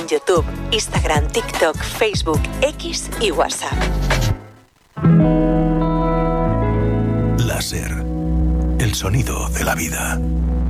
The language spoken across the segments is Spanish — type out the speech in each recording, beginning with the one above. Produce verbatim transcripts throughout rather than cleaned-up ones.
en YouTube, Instagram, TikTok, Facebook, X y WhatsApp. Láser, el sonido de la vida.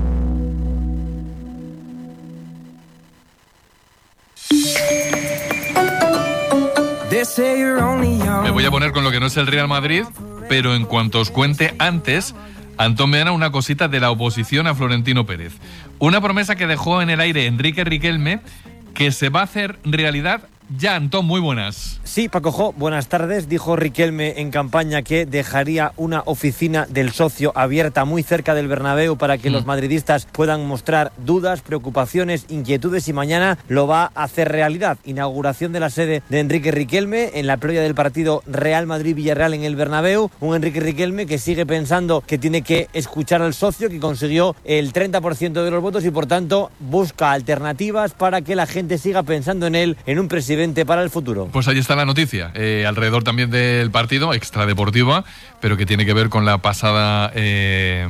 Me voy a poner con lo que no es el Real Madrid, pero en cuanto os cuente antes, Antón Meana, una cosita de la oposición a Florentino Pérez. Una promesa que dejó en el aire Enrique Riquelme, que se va a hacer realidad ya. Antón, muy buenas. Sí, Paco Jo, buenas tardes. Dijo Riquelme en campaña que dejaría una oficina del socio abierta muy cerca del Bernabéu para que mm. los madridistas puedan mostrar dudas, preocupaciones, inquietudes, y mañana lo va a hacer realidad. Inauguración de la sede de Enrique Riquelme en la previa del partido Real Madrid-Villarreal en el Bernabéu. Un Enrique Riquelme que sigue pensando que tiene que escuchar al socio, que consiguió el treinta por ciento de los votos y por tanto busca alternativas para que la gente siga pensando en él, en un presidente para el futuro. Pues ahí está la noticia, eh, alrededor también del partido, extradeportiva, pero que tiene que ver con la pasada eh,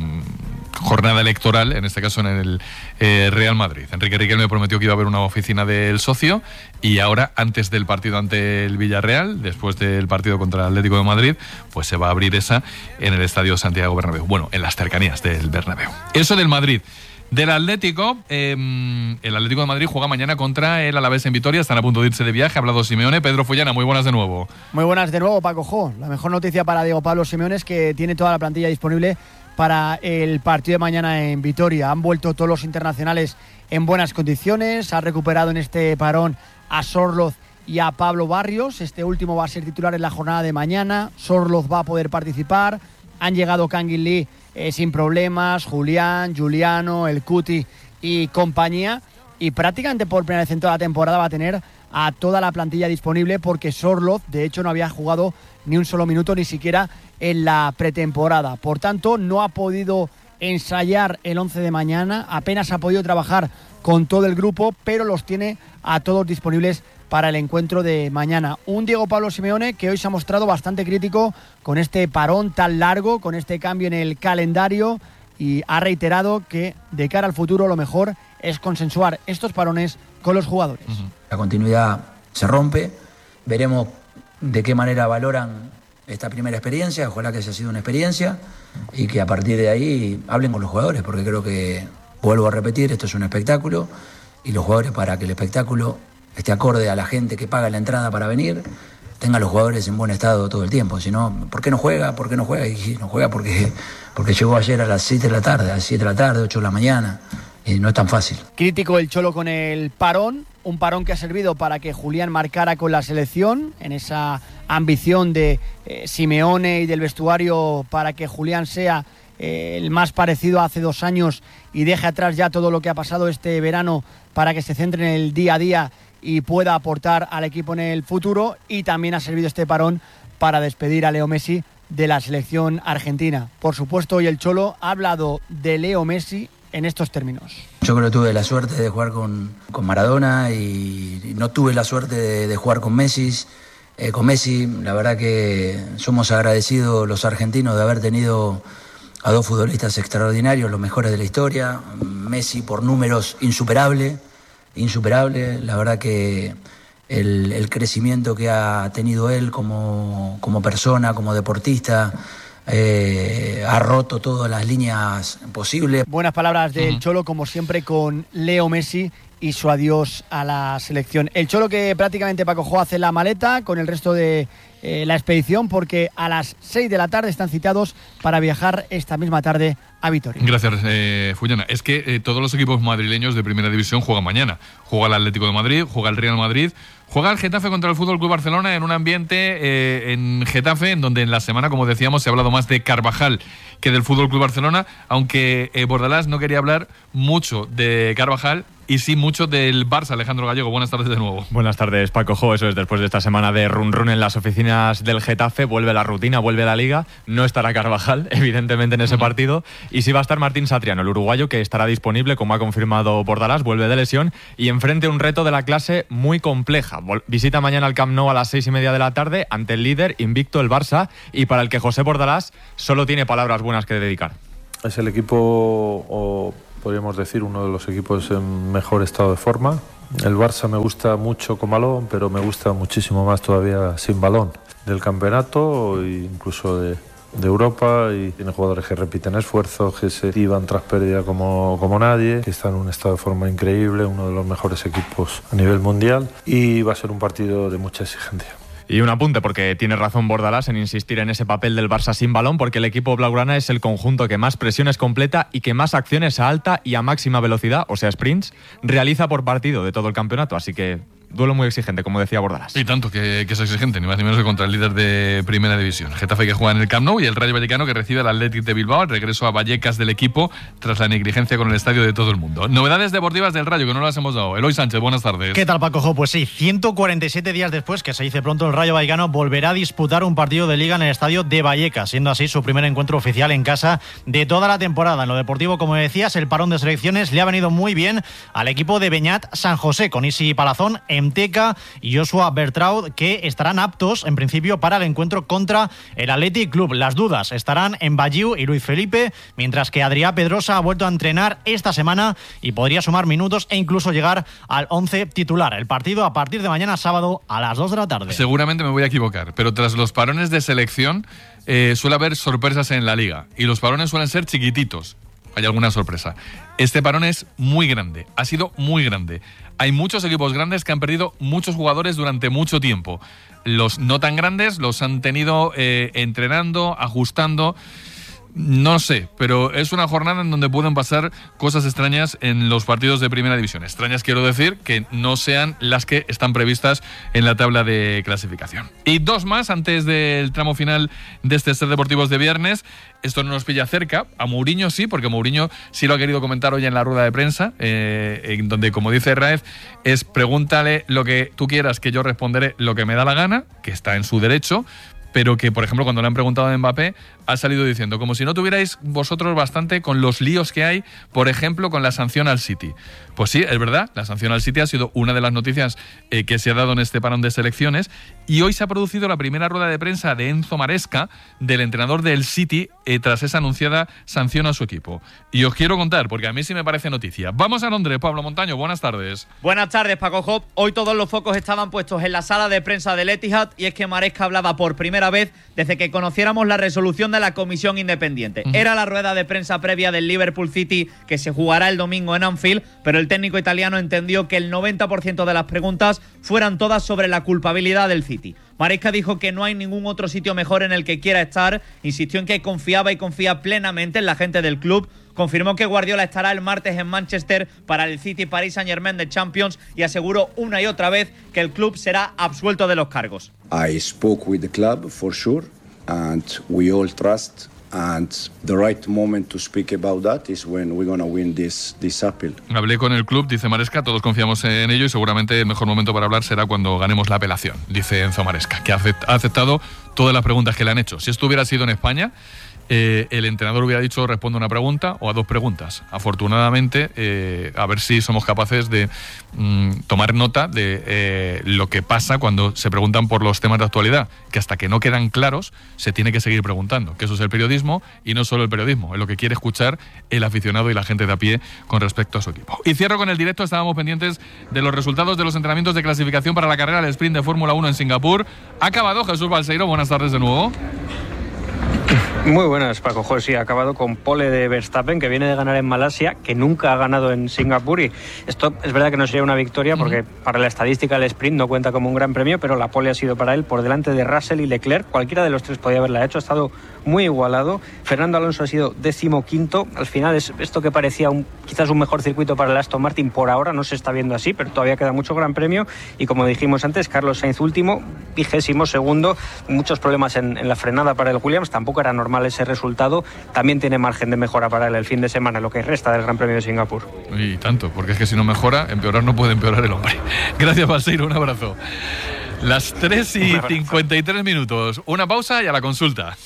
jornada electoral, en este caso en el eh, Real Madrid. Enrique Riquelme prometió que iba a haber una oficina del socio y ahora, antes del partido ante el Villarreal, después del partido contra el Atlético de Madrid, pues se va a abrir esa en el Estadio Santiago Bernabéu. Bueno, en las cercanías del Bernabéu. Eso del Madrid. Del Atlético, eh, el Atlético de Madrid juega mañana contra el Alavés en Vitoria. Están a punto de irse de viaje. Ha hablado Simeone. Pedro Follana, muy buenas de nuevo. Muy buenas de nuevo, Paco Jo. La mejor noticia para Diego Pablo Simeone es que tiene toda la plantilla disponible para el partido de mañana en Vitoria. Han vuelto todos los internacionales en buenas condiciones. Ha recuperado en este parón a Sorloz y a Pablo Barrios. Este último va a ser titular en la jornada de mañana. Sorloz va a poder participar. Han llegado Kangin Lee Eh, sin problemas, Julián, Juliano, El Cuti y compañía, y prácticamente por primera vez en toda la temporada va a tener a toda la plantilla disponible, porque Sorloz de hecho no había jugado ni un solo minuto, ni siquiera en la pretemporada. Por tanto, no ha podido ensayar el once de mañana, apenas ha podido trabajar con todo el grupo, pero los tiene a todos disponibles para el encuentro de mañana. Un Diego Pablo Simeone que hoy se ha mostrado bastante crítico con este parón tan largo, con este cambio en el calendario, y ha reiterado que de cara al futuro lo mejor es consensuar estos parones con los jugadores. La continuidad se rompe, veremos de qué manera valoran esta primera experiencia, ojalá que haya sido una experiencia y que a partir de ahí hablen con los jugadores, porque creo que, vuelvo a repetir, esto es un espectáculo y los jugadores, para que el espectáculo esté acorde a la gente que paga la entrada para venir, tenga a los jugadores en buen estado todo el tiempo. Si no, ¿por qué no juega? ¿Por qué no juega? Y no juega porque, porque llegó ayer a las siete de la tarde, a las siete de la tarde, ocho de la mañana, y no es tan fácil. Crítico el Cholo con el parón, un parón que ha servido para que Julián marcara con la selección, en esa ambición de eh, Simeone y del vestuario para que Julián sea eh, el más parecido a hace dos años y deje atrás ya todo lo que ha pasado este verano para que se centre en el día a día y pueda aportar al equipo en el futuro. Y también ha servido este parón para despedir a Leo Messi de la selección argentina. Por supuesto, hoy el Cholo ha hablado de Leo Messi en estos términos. Yo creo que tuve la suerte de jugar con, con Maradona y no tuve la suerte de, de jugar con Messi. Eh, con Messi, la verdad que somos agradecidos los argentinos de haber tenido a dos futbolistas extraordinarios, los mejores de la historia. Messi por números insuperable, insuperable. La verdad que el, el crecimiento que ha tenido él como, como persona, como deportista, eh, ha roto todas las líneas posibles. Buenas palabras del uh-huh. Cholo, como siempre, con Leo Messi y su adiós a la selección. El Cholo que prácticamente, Paco Jo, hace la maleta con el resto de eh, la expedición, porque a las seis de la tarde están citados para viajar esta misma tarde a Vitoria. Gracias, eh, Fullana. Es que eh, todos los equipos madrileños de primera división juegan mañana. Juega el Atlético de Madrid, juega el Real Madrid, juega el Getafe contra el Fútbol Club Barcelona en un ambiente eh, en Getafe, en donde en la semana, como decíamos, se ha hablado más de Carvajal que del Fútbol Club Barcelona, aunque eh, Bordalás no quería hablar mucho de Carvajal y sí mucho del Barça. Alejandro Gallego, buenas tardes de nuevo. Buenas tardes, Paco Jo. Eso es, después de esta semana de run run en las oficinas del Getafe, vuelve la rutina, vuelve la Liga. No estará Carvajal, evidentemente, en ese uh-huh. partido, y sí va a estar Martín Satriano, el uruguayo, que estará disponible, como ha confirmado Bordalás, vuelve de lesión y enfrente un reto de la clase muy compleja. Visita mañana al Camp Nou a las seis y media de la tarde ante el líder invicto, el Barça, y para el que José Bordalás solo tiene palabras buenas que dedicar. Es el equipo, o podríamos decir, uno de los equipos en mejor estado de forma. El Barça me gusta mucho con balón, pero me gusta muchísimo más todavía sin balón. Del campeonato e incluso de, de Europa, y tiene jugadores que repiten esfuerzos, que se iban tras pérdida como, como nadie, que están en un estado de forma increíble, uno de los mejores equipos a nivel mundial, y va a ser un partido de mucha exigencia. Y un apunte, porque tiene razón Bordalás en insistir en ese papel del Barça sin balón, porque el equipo blaugrana es el conjunto que más presiones completa y que más acciones a alta y a máxima velocidad, o sea sprints, realiza por partido de todo el campeonato, así que duelo muy exigente, como decía Bordalás. Y tanto que, que es exigente, ni más ni menos que contra el líder de Primera División. Getafe, que juega en el Camp Nou, y el Rayo Vallecano, que recibe al Athletic de Bilbao, el regreso a Vallecas del equipo tras la negligencia con el estadio de todo el mundo. Novedades deportivas del Rayo, que no las hemos dado. Eloy Sánchez, buenas tardes. ¿Qué tal, Paco? Pues sí, ciento cuarenta y siete días después, que se dice pronto, el Rayo Vallecano volverá a disputar un partido de Liga en el estadio de Vallecas, siendo así su primer encuentro oficial en casa de toda la temporada. En lo deportivo, como decías, el parón de selecciones le ha venido muy bien al equipo de Beñat San José, con Isi Palazón, Emteca y Joshua Bertraud, que estarán aptos en principio para el encuentro contra el Athletic Club. Las dudas estarán en Bajiu y Luis Felipe, mientras que Adrià Pedrosa ha vuelto a entrenar esta semana y podría sumar minutos e incluso llegar al once titular. El partido a partir de mañana sábado a las dos de la tarde. Seguramente me voy a equivocar, pero tras los parones de selección eh, suele haber sorpresas en la Liga, y los parones suelen ser chiquititos. Hay alguna sorpresa. Este parón es muy grande, ha sido muy grande. Hay muchos equipos grandes que han perdido muchos jugadores durante mucho tiempo. Los no tan grandes los han tenido eh, entrenando, ajustando. No sé, pero es una jornada en donde pueden pasar cosas extrañas en los partidos de Primera División. Extrañas quiero decir que no sean las que están previstas en la tabla de clasificación. Y dos más antes del tramo final de este Ser Deportivos de viernes. Esto no nos pilla cerca. A Mourinho sí, porque Mourinho sí lo ha querido comentar hoy en la rueda de prensa, eh, en donde, como dice Raez, es pregúntale lo que tú quieras, que yo responderé lo que me da la gana, que está en su derecho, pero que, por ejemplo, cuando le han preguntado a Mbappé, ha salido diciendo, como si no tuvierais vosotros bastante con los líos que hay, por ejemplo, con la sanción al City. Pues sí, es verdad, la sanción al City ha sido una de las noticias eh, que se ha dado en este parón de selecciones, y hoy se ha producido la primera rueda de prensa de Enzo Maresca, del entrenador del City, eh, tras esa anunciada sanción a su equipo. Y os quiero contar, porque a mí sí me parece noticia. Vamos a Londres, Pablo Montaño, buenas tardes. Buenas tardes, Paco Job. Hoy todos los focos estaban puestos en la sala de prensa del Etihad, y es que Maresca hablaba por primera vez desde que conociéramos la resolución de la comisión independiente. Uh-huh. Era la rueda de prensa previa del Liverpool City, que se jugará el domingo en Anfield, pero el técnico italiano entendió que el noventa por ciento de las preguntas fueran todas sobre la culpabilidad del City. Maresca dijo que no hay ningún otro sitio mejor en el que quiera estar, insistió en que confiaba y confía plenamente en la gente del club, confirmó que Guardiola estará el martes en Manchester para el City Paris Saint-Germain de Champions, y aseguró una y otra vez que el club será absuelto de los cargos. I spoke with the club for sure, and we all trust, and the right moment to speak about that is when we're going to win this this appeal. Hablé con el club, dice Maresca, todos confiamos en ello, y seguramente el mejor momento para hablar será cuando ganemos la apelación, dice Enzo Maresca, que ha aceptado todas las preguntas que le han hecho. Si esto hubiera sido en España, Eh, el entrenador hubiera dicho responde a una pregunta o a dos preguntas. Afortunadamente, eh, a ver si somos capaces de mm, tomar nota de eh, lo que pasa cuando se preguntan por los temas de actualidad, que hasta que no quedan claros se tiene que seguir preguntando, que eso es el periodismo, y no solo el periodismo, es lo que quiere escuchar el aficionado y la gente de a pie con respecto a su equipo. Y cierro con el directo. Estábamos pendientes de los resultados de los entrenamientos de clasificación para la carrera del sprint de Fórmula uno en Singapur. Ha acabado Jesús Balseiro, buenas tardes de nuevo. Muy buenas, Paco. Joder, sí, ha acabado con pole de Verstappen, que viene de ganar en Malasia, que nunca ha ganado en Singapur, y esto es verdad que no sería una victoria porque uh-huh. para la estadística el sprint no cuenta como un gran premio, pero la pole ha sido para él por delante de Russell y Leclerc. Cualquiera de los tres podía haberla hecho, ha estado muy igualado. Fernando Alonso ha sido decimoquinto. Al final es esto que parecía un, quizás un mejor circuito para el Aston Martin por ahora, no se está viendo así, pero todavía queda mucho gran premio. Y como dijimos antes, Carlos Sainz último, vigésimo segundo, muchos problemas en, en la frenada para el Williams, tampoco era normal ese resultado. También tiene margen de mejora para él el fin de semana, lo que resta del Gran Premio de Singapur. Y tanto, porque es que si no mejora, empeorar no puede empeorar el hombre. Gracias, Balseiro, un abrazo. Las tres y cincuenta y tres minutos. Una pausa y a la consulta.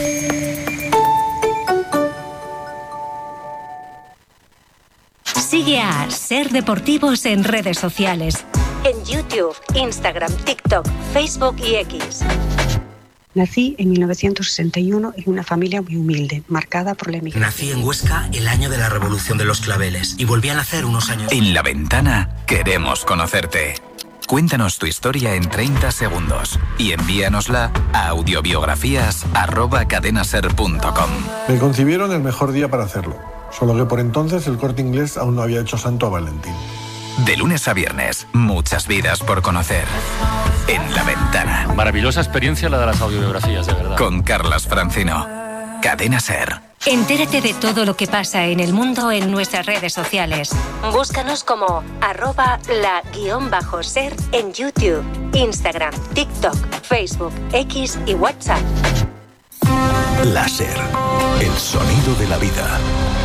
Sigue a Ser Deportivos en redes sociales. En YouTube, Instagram, TikTok, Facebook y X. Nací en mil novecientos sesenta y uno en una familia muy humilde, marcada por la emigración. Nací en Huesca el año de la Revolución de los Claveles y volví a nacer unos años. En La Ventana queremos conocerte. Cuéntanos tu historia en treinta segundos y envíanosla a audiobiografías arroba cadenaser punto com. Me concibieron el mejor día para hacerlo, solo que por entonces el Corte Inglés aún no había hecho santo a Valentín. De lunes a viernes, muchas vidas por conocer. En La Ventana. Maravillosa experiencia la de las audiobiografías, de verdad. Con Carlas Francino. Cadena Ser. Entérate de todo lo que pasa en el mundo en nuestras redes sociales. Búscanos como arroba la guión bajo ser en YouTube, Instagram, TikTok, Facebook, X y WhatsApp. La Ser. El sonido de la vida.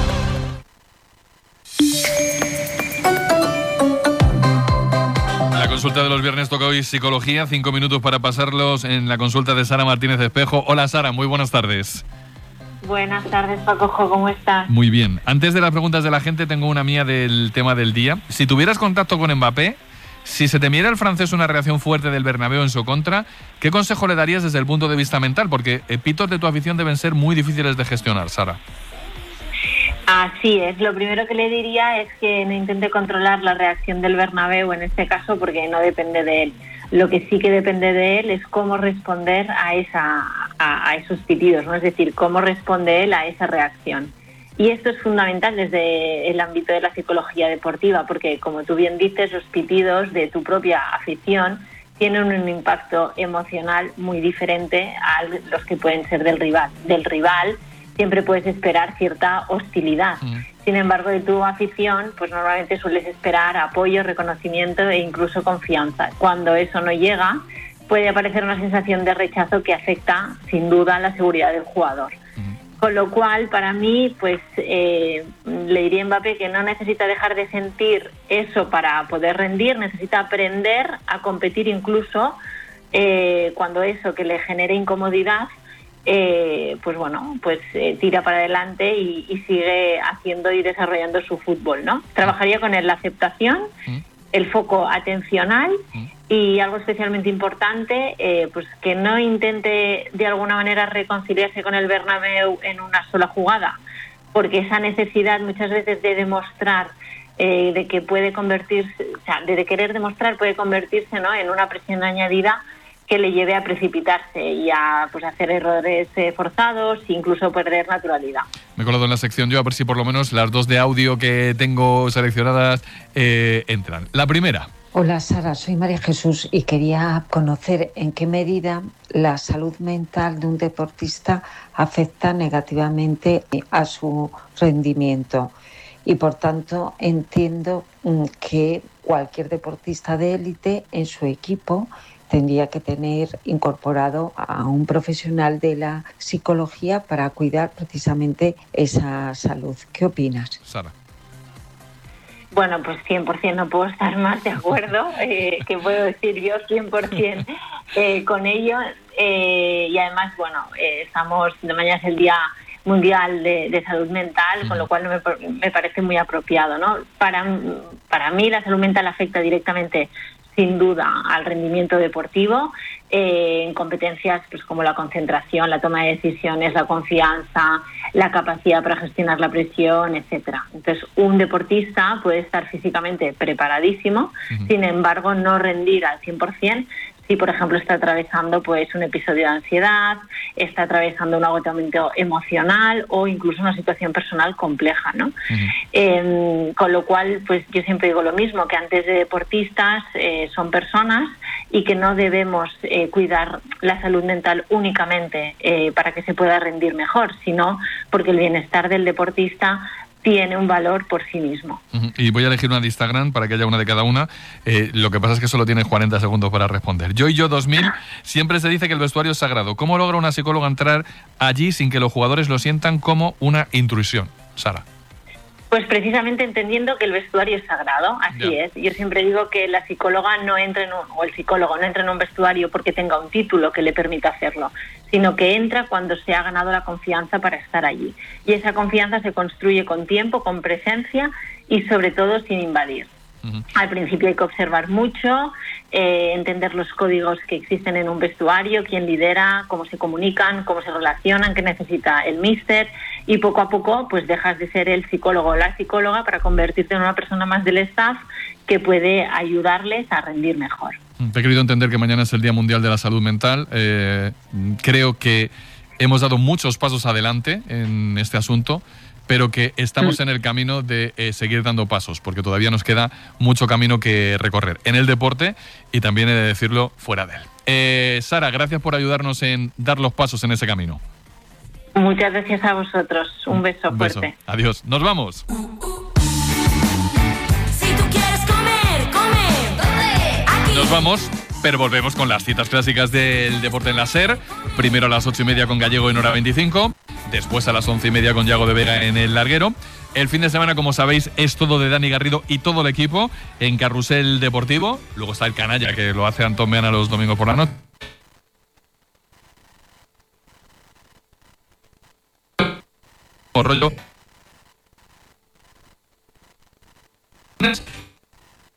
La consulta de los viernes toca hoy psicología, cinco minutos para pasarlos en la consulta de Sara Martínez Espejo. Hola Sara, muy buenas tardes. Buenas tardes, Pacojo, ¿cómo estás? Muy bien. Antes de las preguntas de la gente, tengo una mía del tema del día. Si tuvieras contacto con Mbappé, si se temiera el francés una reacción fuerte del Bernabéu en su contra, ¿qué consejo le darías desde el punto de vista mental? Porque pitos de tu afición deben ser muy difíciles de gestionar, Sara. Así es, lo primero que le diría es que no intente controlar la reacción del Bernabéu en este caso porque no depende de él. Lo que sí que depende de él es cómo responder a esa a, a esos pitidos, ¿no? Es decir, cómo responde él a esa reacción. Y esto es fundamental desde el ámbito de la psicología deportiva porque, como tú bien dices, los pitidos de tu propia afición tienen un impacto emocional muy diferente a los que pueden ser del rival. Del rival siempre puedes esperar cierta hostilidad. Mm. Sin embargo, de tu afición, pues normalmente sueles esperar apoyo, reconocimiento e incluso confianza. Cuando eso no llega, puede aparecer una sensación de rechazo que afecta, sin duda, la seguridad del jugador. Mm. Con lo cual, para mí, pues eh, le diría a Mbappé que no necesita dejar de sentir eso para poder rendir, necesita aprender a competir incluso eh, cuando eso que le genere incomodidad, Eh, pues bueno, pues eh, tira para adelante y, y sigue haciendo y desarrollando su fútbol, ¿no? Trabajaría con él la aceptación, ¿Mm? el foco atencional ¿Mm? y algo especialmente importante, eh, pues que no intente de alguna manera reconciliarse con el Bernabéu en una sola jugada, porque esa necesidad muchas veces de demostrar eh, de que puede convertirse, o sea, de querer demostrar puede convertirse, ¿no?, en una presión añadida que le lleve a precipitarse y a pues hacer errores eh, forzados e incluso perder naturalidad. Me he colado en la sección yo a ver si por lo menos las dos de audio que tengo seleccionadas eh, entran. La primera. Hola Sara, soy María Jesús y quería conocer en qué medida la salud mental de un deportista afecta negativamente a su rendimiento. Y por tanto entiendo que cualquier deportista de élite en su equipo tendría que tener incorporado a un profesional de la psicología para cuidar precisamente esa salud. ¿Qué opinas? Sara. Bueno, pues cien por ciento no puedo estar más de acuerdo, eh, que puedo decir yo cien por ciento eh, con ello. Eh, y además, bueno, eh, estamos, de mañana es el Día Mundial de, de Salud Mental, mm. con lo cual me, me parece muy apropiado, ¿no? Para, para mí la salud mental afecta directamente sin duda al rendimiento deportivo, eh, en competencias pues como la concentración, la toma de decisiones, la confianza, la capacidad para gestionar la presión, etcétera. Entonces, un deportista puede estar físicamente preparadísimo, uh-huh. sin embargo, no rendir al cien por ciento si, por ejemplo, está atravesando pues un episodio de ansiedad, está atravesando un agotamiento emocional o incluso una situación personal compleja, ¿no? Uh-huh. Eh, con lo cual, pues yo siempre digo lo mismo, que antes de deportistas eh, son personas y que no debemos eh, cuidar la salud mental únicamente eh, para que se pueda rendir mejor, sino porque el bienestar del deportista tiene un valor por sí mismo. Uh-huh. Y voy a elegir una de Instagram para que haya una de cada una. Eh, lo que pasa es que solo tienes cuarenta segundos para responder. Yo y yo dos mil, siempre se dice que el vestuario es sagrado. ¿Cómo logra una psicóloga entrar allí sin que los jugadores lo sientan como una intrusión? Sara. Pues precisamente entendiendo que el vestuario es sagrado, así yeah. es. Yo siempre digo que la psicóloga no entra en un, o el psicólogo no entra en un vestuario porque tenga un título que le permita hacerlo, sino que entra cuando se ha ganado la confianza para estar allí. Y esa confianza se construye con tiempo, con presencia y sobre todo sin invadir. Uh-huh. Al principio hay que observar mucho, eh, entender los códigos que existen en un vestuario, quién lidera, cómo se comunican, cómo se relacionan, qué necesita el míster, y poco a poco pues dejas de ser el psicólogo o la psicóloga para convertirte en una persona más del staff que puede ayudarles a rendir mejor. Te he querido entender que mañana es el Día Mundial de la Salud Mental. Eh, creo que hemos dado muchos pasos adelante en este asunto, pero que estamos en el camino de eh, seguir dando pasos, porque todavía nos queda mucho camino que recorrer en el deporte y también he de decirlo fuera de él. Eh, Sara, gracias por ayudarnos en dar los pasos en ese camino. Muchas gracias a vosotros. Un beso, Un beso. fuerte. Adiós. Nos vamos. Si tú quieres comer, come. ¿Dónde? Aquí. Nos vamos, pero volvemos con las citas clásicas del deporte en la SER. Primero a las ocho y media con Gallego en hora veinticinco. Después a las once y media con Yago de Vega en El Larguero. El fin de semana, como sabéis, es todo de Dani Garrido y todo el equipo en Carrusel Deportivo. Luego está el canalla, que lo hace Antón Meana los domingos por la noche. Por rollo.